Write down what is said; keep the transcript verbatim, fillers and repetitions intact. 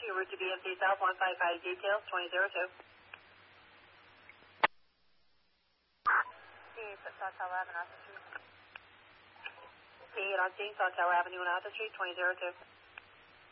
your route to B M C South one five five details twenty oh two. Sí, pues South Tower Avenue, Arthur Street. P eight on scene, South Tower Avenue and Arthur Street, twenty oh two.